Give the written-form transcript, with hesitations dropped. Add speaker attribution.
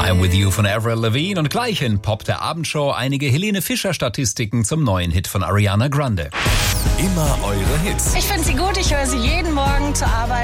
Speaker 1: I'm With You von Avril Lavigne und gleich in Pop der Abendshow einige Helene Fischer Statistiken zum neuen Hit von Ariana Grande.
Speaker 2: Immer eure Hits.
Speaker 3: Ich finde sie gut, ich höre sie jeden Morgen zur Arbeit.